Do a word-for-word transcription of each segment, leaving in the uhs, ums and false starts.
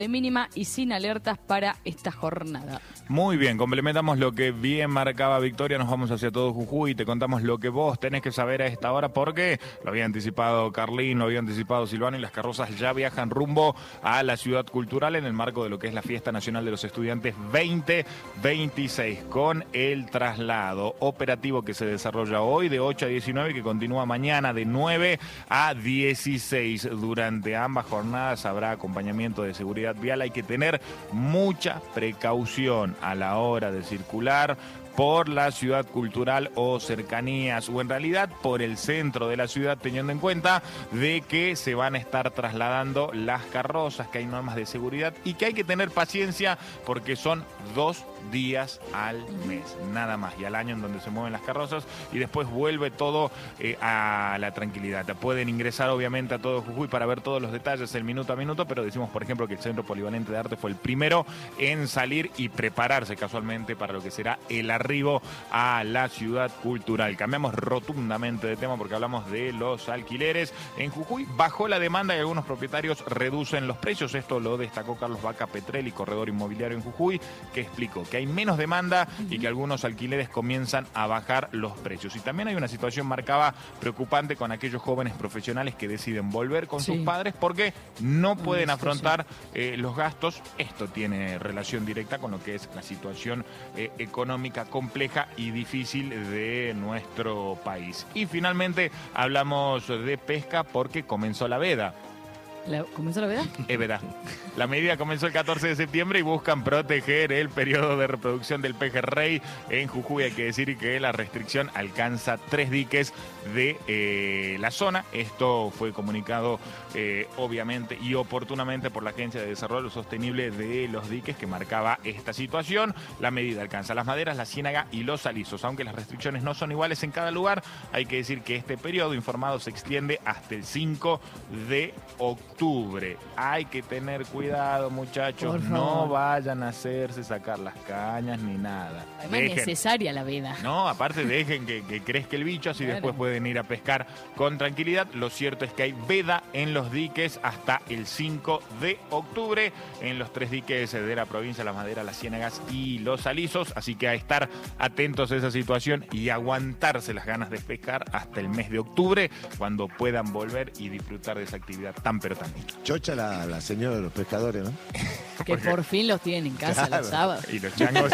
de mínima y sin alertas para esta jornada. Muy bien, complementamos lo que bien marcaba Victoria, nos vamos hacia todo Jujuy y te contamos lo que vos tenés que saber a esta hora porque lo había anticipado Carlín, lo había anticipado Silvano y las carrozas ya viajan rumbo a la ciudad cultural en el marco de lo que es la Fiesta Nacional de los Estudiantes veinte veintiséis con el traslado operativo que se desarrolla hoy de ocho a diecinueve y que continúa mañana de nueve a dieciséis. Durante ambas jornadas habrá acompañamiento de seguridad vial, hay que tener mucha precaución a la hora de circular por la ciudad cultural o cercanías, o en realidad por el centro de la ciudad, teniendo en cuenta de que se van a estar trasladando las carrozas, que hay normas de seguridad y que hay que tener paciencia porque son dos días al mes, nada más, y al año en donde se mueven las carrozas y después vuelve todo eh, a la tranquilidad. Pueden ingresar obviamente a todo Jujuy para ver todos los detalles el minuto a minuto, pero decimos por ejemplo que el Centro Polivalente de Arte fue el primero en salir y prepararse casualmente para lo que será el arribo a la ciudad cultural. Cambiamos rotundamente de tema porque hablamos de los alquileres. En Jujuy bajó la demanda y algunos propietarios reducen los precios. Esto lo destacó Carlos Vaca Petrelli, corredor inmobiliario en Jujuy, que explicó que hay menos demanda y que algunos alquileres comienzan a bajar los precios. Y también hay una situación marcada preocupante con aquellos jóvenes profesionales que deciden volver con sí. sus padres porque no pueden Esto afrontar sí. eh, los gastos. Esto tiene relación directa con lo que es la situación eh, económica compleja y difícil de nuestro país. Y finalmente hablamos de pesca porque comenzó la veda. ¿La, ¿Comenzó la veda? Es verdad. La medida comenzó el catorce de septiembre y buscan proteger el periodo de reproducción del pejerrey en Jujuy. Hay que decir que la restricción alcanza tres diques de eh, la zona. Esto fue comunicado eh, obviamente y oportunamente por la Agencia de Desarrollo Sostenible de los Diques, que marcaba esta situación. La medida alcanza las maderas, la ciénaga y los alisos. Aunque las restricciones no son iguales en cada lugar, hay que decir que este periodo informado se extiende hasta el cinco de octubre. Octubre. Hay que tener cuidado, muchachos, no vayan a hacerse sacar las cañas ni nada. Además es necesaria la veda. No, aparte dejen que, que crezca el bicho, así claro. después pueden ir a pescar con tranquilidad. Lo cierto es que hay veda en los diques hasta el cinco de octubre, en los tres diques de la provincia, la Madera, las Ciénagas y los Alisos, así que a estar atentos a esa situación y aguantarse las ganas de pescar hasta el mes de octubre, cuando puedan volver y disfrutar de esa actividad tan pero tan Chocha la, la señora de los pescadores, ¿no? Que por fin los tienen en casa claro. los sábados. Y los changos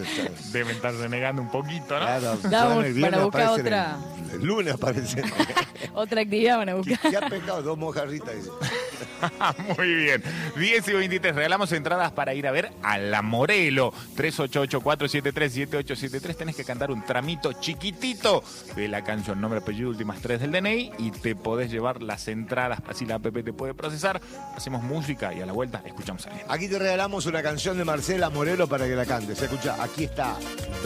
deben estar renegando un poquito, ¿no? Claro, Damos para buscar otra. El, el lunes aparece. Otra actividad van a buscar. ¿Qué, qué ha pescado? Dos mojarritas. Muy bien. diez y veintitrés. Regalamos entradas para ir a ver a La Morelo. tres ocho ocho, cuatro siete tres, siete ocho siete tres. Tenés que cantar un tramito chiquitito de la canción, nombre, apellido, últimas tres del D N I y te podés llevar las entradas. Así la app te puede procesar. Hacemos música y a la vuelta escuchamos a él. Aquí te regalamos una canción de Marcela Morelo para que la cantes. Escucha, aquí está.